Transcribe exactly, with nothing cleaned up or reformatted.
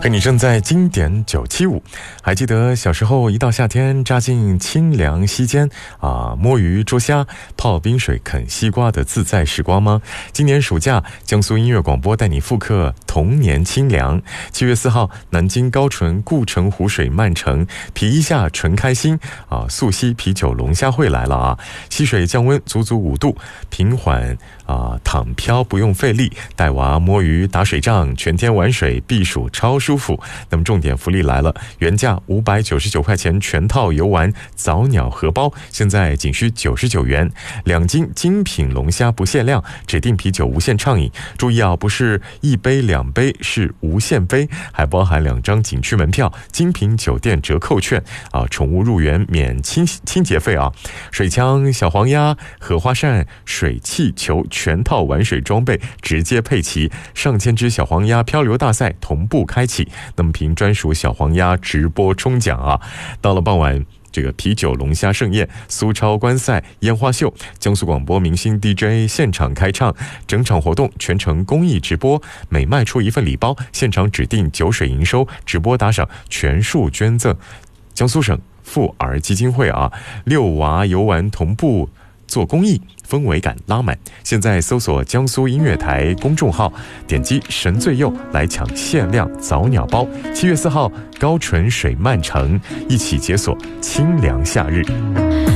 跟你正在经典九七五，还记得小时候一到夏天扎进清凉溪间啊，摸鱼捉虾、泡冰水、啃西瓜的自在时光吗？今年暑假，江苏音乐广播带你复刻童年清凉。七月四号，南京高淳顾城湖水漫城，皮一下纯开心啊！溯溪啤酒龙虾会来了啊！溪水降温足足五度，平缓啊，躺漂不用费力，带娃摸鱼打水仗，全天玩水避暑超舒服。那么重点福利来了，原价五百九十九块钱全套游玩早鸟荷包，现在仅需九十九元，两斤精品龙虾不限量，指定啤酒无限畅饮。注意啊，不是一杯两杯，是无限杯，还包含两张景区门票、精品酒店折扣券啊，宠物入园免清清洁费啊。水枪、小黄鸭、荷花扇、水气球全套玩水装备直接配齐，上千只小黄鸭漂流大赛同步开启。那么凭专属小黄鸭直播冲奖啊！到了傍晚，这个啤酒龙虾盛宴、苏超观赛、烟花秀、江苏广播明星 D J 现场开唱，整场活动全程公益直播，每卖出一份礼包，现场指定酒水营收，直播打赏全数捐赠江苏省妇儿基金会啊！遛娃游玩同步做公益，氛围感拉满。现在搜索江苏音乐台公众号，点击神最右来抢限量早鸟包。七月四号，高淳水漫城，一起解锁清凉夏日。